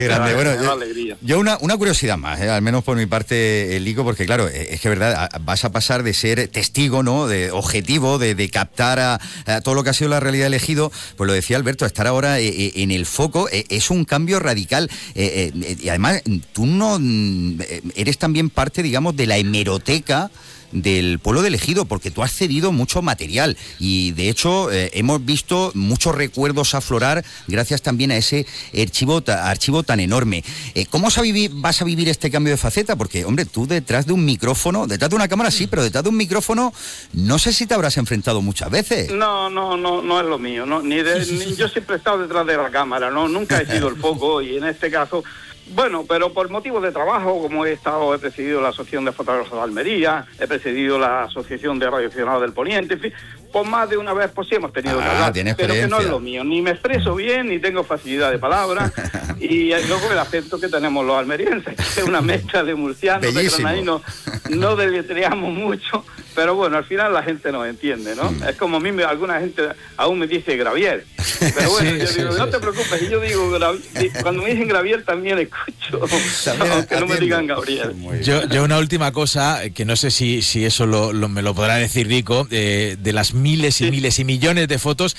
Grande. Bueno, yo una curiosidad más, al menos por mi parte, Lico, porque claro, es que verdad, vas a pasar de ser testigo, ¿no?, de objetivo, de captar a todo lo que ha sido la realidad del Ejido, pues lo decía Alberto, estar ahora en el foco es un cambio radical, y además tú no eres también parte, digamos, de la hemeroteca del pueblo del Ejido, porque tú has cedido mucho material y de hecho hemos visto muchos recuerdos aflorar gracias también a ese archivo tan enorme. ¿Cómo vas a vivir este cambio de faceta? Porque, hombre, tú detrás de un micrófono, detrás de una cámara sí, pero detrás de un micrófono no sé si te habrás enfrentado muchas veces. No es lo mío, ¿no? Ni yo siempre he estado detrás de la cámara, ¿no? Nunca he sido el foco y en este caso... Bueno, pero por motivos de trabajo, como he presidido la Asociación de Fotógrafos de Almería, he presidido la Asociación de Radioaficionados del Poniente, en fin, pues más de una vez pues sí hemos tenido que hablar, pero que no es lo mío, ni me expreso bien, ni tengo facilidad de palabra, y luego el acento que tenemos los almerienses, que es una mezcla de murcianos, de granadinos, no deletreamos mucho, pero bueno, al final la gente nos entiende, ¿no? Es como a mí, alguna gente aún me dice Gravier, pero bueno, yo digo, no te preocupes, y yo digo, cuando me dicen Gravier también escucho, aunque no me digan Gabriel. Yo una última cosa, que no sé si eso me lo podrá decir Rico, de las miles y miles y millones de fotos,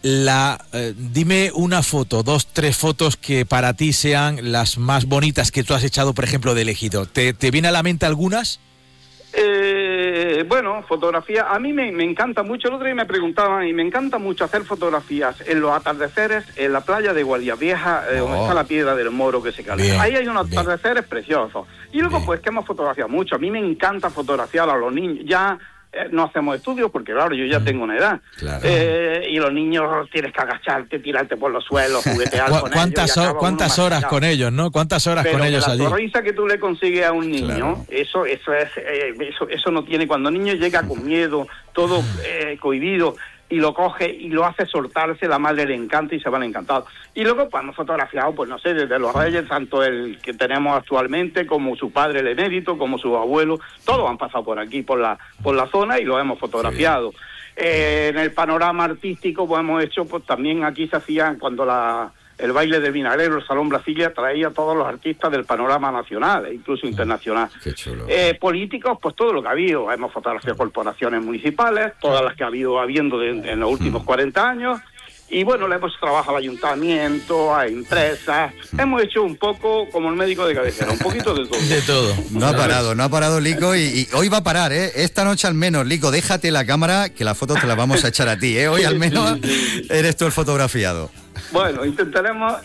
dime una foto, 2, 3 fotos que para ti sean las más bonitas que tú has echado, por ejemplo, de Ejido. ¿Te viene a la mente algunas? Bueno, fotografía, a mí me encanta mucho, el otro día me preguntaban, y me encanta mucho hacer fotografías en los atardeceres, en la playa de Guardiavieja, donde está la piedra del Moro que se calma. Ahí hay unos atardeceres preciosos. Y luego, pues, que hemos fotografiado mucho. A mí me encanta fotografiar a los niños. Ya no hacemos estudios porque, claro, yo ya tengo una edad. Claro. Y los niños tienes que agacharte, tirarte por los suelos, juguetear con ellos. ¿Cuántas horas con ellos, no? ¿Cuántas horas con ellos allí? La sonrisa que tú le consigues a un niño, claro. eso no tiene. Cuando el niño llega con miedo, todo cohibido, y lo coge y lo hace soltarse, la madre le encanta y se van encantados. Y luego pues hemos fotografiado, pues no sé, desde los reyes, tanto el que tenemos actualmente, como su padre el emérito, como sus abuelos, todos han pasado por aquí, por la zona, y lo hemos fotografiado. Sí. En el panorama artístico, pues hemos hecho, pues también aquí se hacían, cuando el baile del Vinagrero, el Salón Brasilia, traía a todos los artistas del panorama nacional e incluso internacional. Qué chulo. Políticos, pues todo lo que ha habido. Hemos fotografiado corporaciones municipales, todas las que ha habiendo en los últimos 40 años. Y bueno, le hemos trabajado al ayuntamiento, a empresas. Hemos hecho un poco como el médico de cabecera, un poquito de todo. De todo. No ha parado Lico, y hoy va a parar, ¿eh? Esta noche al menos, Lico, déjate la cámara, que las fotos te las vamos a echar a ti, ¿eh? Hoy al menos eres tú el fotografiado. Bueno, intentaremos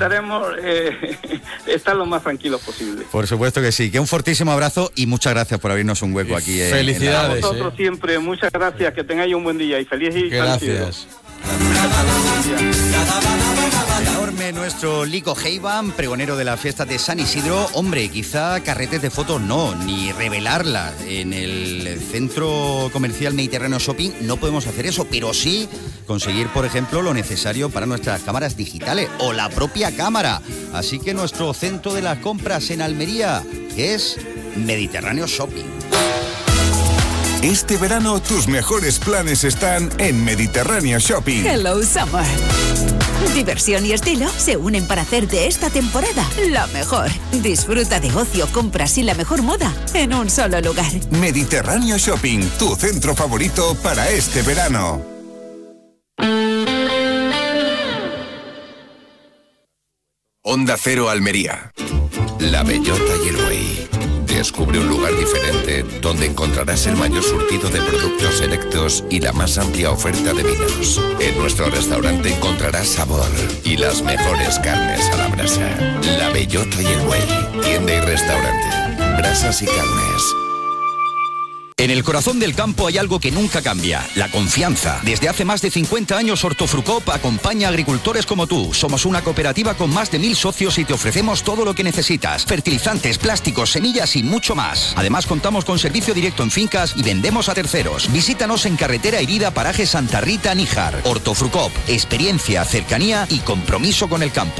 estar lo más tranquilos posible. Por supuesto que sí. Que un fortísimo abrazo y muchas gracias por abrirnos un hueco aquí. Felicidades. A vosotros siempre, muchas gracias. Que tengáis un buen día y feliz y gracias. Enorme nuestro Lico Heiban, pregonero de la fiesta de San Isidro. Hombre, quizá carretes de fotos no, ni revelarlas. En el centro comercial Mediterráneo Shopping no podemos hacer eso, pero sí conseguir, por ejemplo, lo necesario para nuestras cámaras digitales o la propia cámara. Así que nuestro centro de las compras en Almería, que es Mediterráneo Shopping. Este verano tus mejores planes están en Mediterráneo Shopping. Hello Summer. Diversión y estilo se unen para hacer de esta temporada la mejor. Disfruta de ocio, compras y la mejor moda en un solo lugar. Mediterráneo Shopping, tu centro favorito para este verano. Onda Cero Almería. La Bellota y el Buey. Descubre un lugar diferente donde encontrarás el mayor surtido de productos selectos y la más amplia oferta de vinos. En nuestro restaurante encontrarás sabor y las mejores carnes a la brasa. La Bellota y el Buey. Tienda y restaurante. Brasas y carnes. En el corazón del campo hay algo que nunca cambia, la confianza. Desde hace más de 50 años Hortofrucop acompaña a agricultores como tú. Somos una cooperativa con más de 1000 socios y te ofrecemos todo lo que necesitas. Fertilizantes, plásticos, semillas y mucho más. Además contamos con servicio directo en fincas y vendemos a terceros. Visítanos en Carretera Herida, Paraje Santa Rita, Níjar. Hortofrucop, experiencia, cercanía y compromiso con el campo.